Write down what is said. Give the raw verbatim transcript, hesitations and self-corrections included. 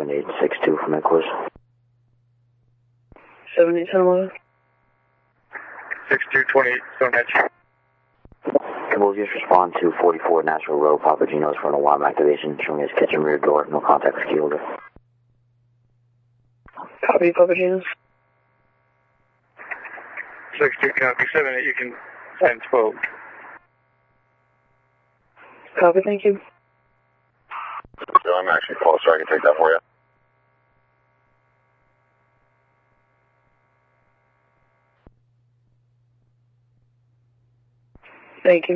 seven eight six two from headquarters. seven eight seven one. six two twenty-eight, Stone Hedge. Will just respond to forty-four Natural Road, Papa Gino's for an alarm activation, showing his kitchen rear door, no contact with key holder. Copy, Papa Gino's. six two copy, seven eight, you can send twelve. Copy, thank you. So I'm actually close, so I can take that for you. Thank you.